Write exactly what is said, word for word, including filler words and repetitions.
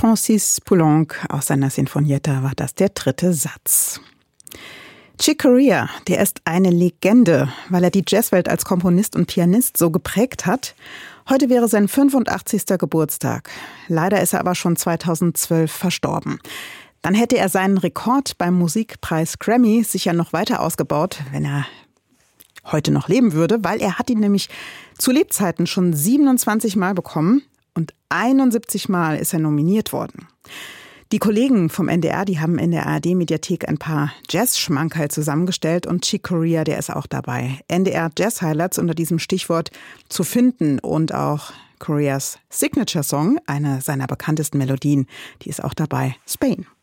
Francis Poulenc aus seiner Sinfonietta war das der dritte Satz. Chick Corea, der ist eine Legende, weil er die Jazzwelt als Komponist und Pianist so geprägt hat. Heute wäre sein fünfundachtzigster Geburtstag. Leider ist er aber schon zweitausendzwölf verstorben. Dann hätte er seinen Rekord beim Musikpreis Grammy sicher noch weiter ausgebaut, wenn er heute noch leben würde, weil er hat ihn nämlich zu Lebzeiten schon siebenundzwanzig Mal bekommen und einundsiebzig Mal ist er nominiert worden. Die Kollegen vom N D R, die haben in der A R D-Mediathek ein paar Jazz-Schmankerl zusammengestellt und Chick Corea, der ist auch dabei. N D R Jazz Highlights unter diesem Stichwort zu finden und auch Coreas Signature-Song, eine seiner bekanntesten Melodien, die ist auch dabei, Spain.